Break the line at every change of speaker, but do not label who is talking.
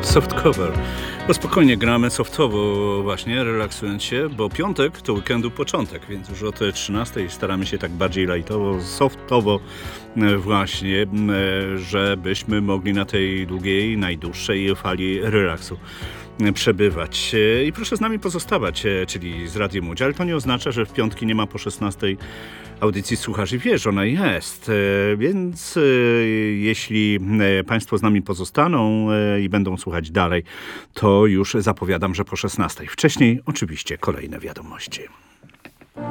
Soft cover. Bo spokojnie gramy softowo właśnie, relaksując się, bo piątek to weekendu początek, więc już od 13 staramy się tak bardziej lightowo, softowo właśnie, żebyśmy mogli na tej długiej, najdłuższej fali relaksu przebywać. I proszę z nami pozostawać, czyli z Radiem Łódź, ale to nie oznacza, że w piątki nie ma po 16 audycji Słuchasz i Wiesz, ona jest, więc jeśli Państwo z nami pozostaną i będą słuchać dalej, to już zapowiadam, że po 16. Wcześniej oczywiście kolejne wiadomości.